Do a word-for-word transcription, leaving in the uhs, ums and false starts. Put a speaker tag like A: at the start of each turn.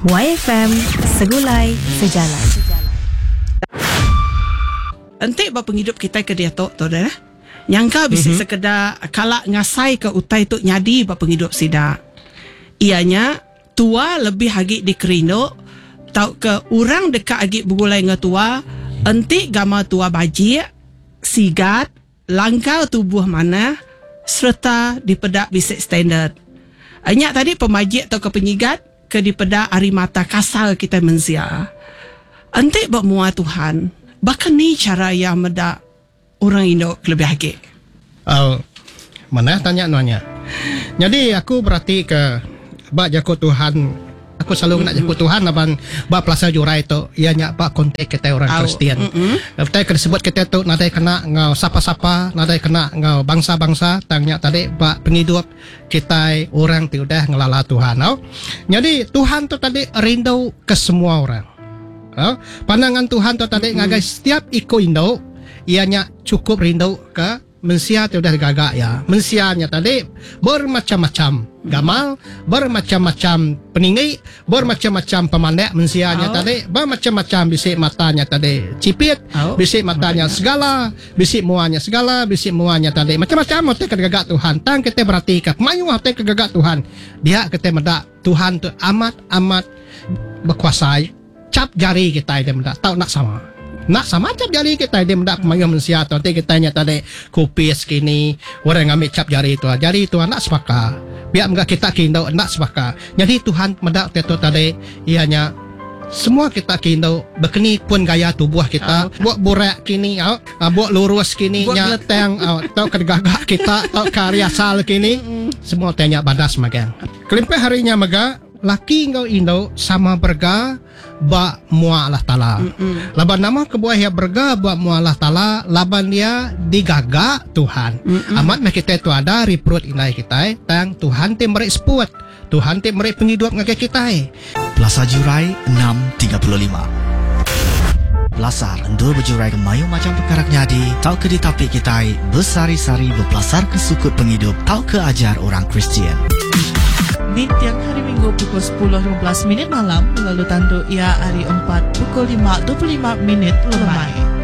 A: Y F M, Segulai Sejalan.
B: Entik ba penghidup kita ke dia tok tu dah. Nyangka bisa mm-hmm. sekedar kalak ngasai ke utai tu nyadi ba penghidup sida. Ianya tua lebih hagi dikerindo tau ke orang dekat hagi bergulai dengan tua. Entik gama tua bajik, sigat, langkau tubuh mana serta dipedak bisik standard. Anyak tadi pemajik atau ke penyigat ke dipedak ari mata kasar kita menzia. Entik buat mua Tuhan. Bahkan ni cara yang medak orang Indo lebih hagi.
C: Uh, mana tanya nanya. Jadi aku berarti ke bak jago Tuhan. Aku selalu nak jago Tuhan aban bak Plaza Jurai tu ianya bak kontek kita orang Kristian. Kita kena sebut kita tu nadai kena ngau sapa-sapa, nadai kena ngau bangsa-bangsa tangnya tadi bak penghidup kita orang tu dah ngelala Tuhan. No? Jadi Tuhan tu tadi rindu ke semua orang. No? Pandangan Tuhan tu tadi ngagai setiap iko Indo ianya cukup rindu ke mensia tu dah gagak ya. Mensianya tadi bermacam-macam gamal, bermacam-macam peninggi, bermacam-macam pemandai mensianya oh. tadi, bermacam-macam bisik matanya tadi cipit, oh. bisik matanya segala, bisik muanya segala, bisik muanya tadi macam-macam hotel kegagak Tuhan. Tang kita berarti ke mayu hotel kegagak Tuhan. Dia kita medak Tuhan tu amat-amat berkuasai. Cap jari kita dia medak tahu nak sama. Nak sama cap jari kita dia mendak pemayu manusia tu nanti kita tanya tadi kupis kini orang ambil cap jari itu jari itu nak sepaka biar enggak kita kindo nak sepaka. Jadi Tuhan mendak tu tadi ianya semua kita kindo berkeni pun gaya tubuh kita oh. buat borak kini oh. buat lurus kini nya tang oh. tau kedegagak kita tau karya sal kini semua tanya badas magang kelimpe harinya maga laki ngau Indo sama berga ba mua Allah Ta'ala. Mm-mm. Laban nama kebuah ya berga ba mua Allah Ta'ala, laban dia digaga Tuhan. Mm-mm. Amat mek kita tu ada reprut inai kita tang Tuhan te merek sepuat. Tuhan te merek penghidup ngake kita.
D: Plaza Jurai enam tiga puluh lima. Belasar endur berjurai ke mayu macam perkara nyadi, tau ke ditapik kita bersari-sari berpelasar ke sukut penghidup, tau ke ajar orang Kristian.
E: Di tiang hari Minggu pukul sepuluh lima belas minit malam, lalu tandu ia hari empat pukul lima dua puluh lima minit lemai.